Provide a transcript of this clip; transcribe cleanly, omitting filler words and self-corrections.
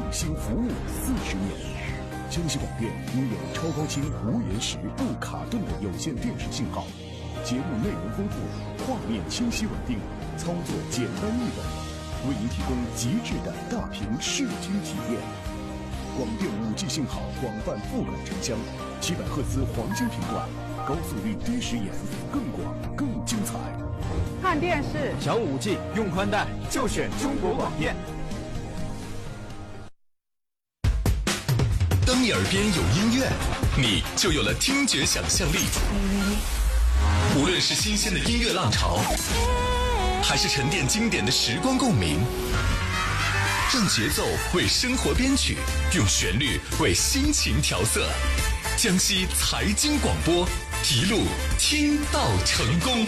心服务40年。江西广电拥有超高清无延时、不卡顿的有线电视信号，节目内容丰富，画面清晰稳定，操作简单易懂，为您提供极致的大屏视听体验。广电5G 信号广泛覆盖城乡，700赫兹黄金频段，高速率低时延，更广更精彩。 看电视想5G 用宽带就选中国广电。 当你耳边有音乐，你就有了听觉想象力。无论是新鲜的音乐浪潮，还是沉淀经典的时光共鸣，让节奏为生活编曲，用旋律为心情调色。江西财经广播，一路听到成功。